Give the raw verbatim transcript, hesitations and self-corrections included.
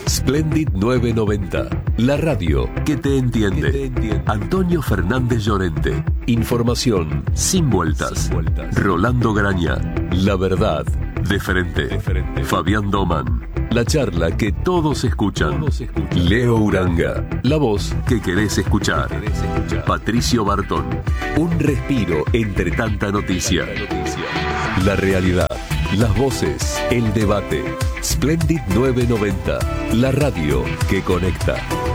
Splendid novecientos noventa, la radio que te entiende. Que te entiende. Antonio Fernández Llorente. Información sin vueltas. sin vueltas. Rolando Graña. La verdad de frente. de frente. Fabián Doman. La charla que todos escuchan. todos escuchan. Leo Uranga. La voz que querés escuchar. Que querés escuchar. Patricio Bartón. Un respiro entre tanta noticia. Tanta noticia. La realidad. Las voces. El debate. Splendid novecientos noventa. La radio que conecta.